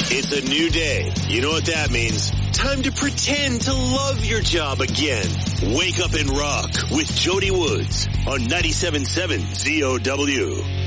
It's a new day. You know what that means. Time to pretend to love your job again. Wake up and rock with Jody Woods on 97.7 ZOW.